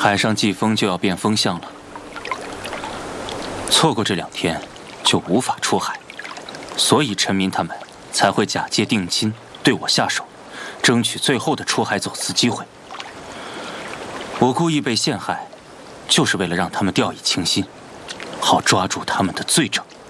海上季风就要变风向了，错过这2天就无法出海，所以陈明他们才会假借定金对我下手，争取最后的出海走私机会。我故意被陷害，就是为了让他们掉以轻心，好抓住他们的罪证。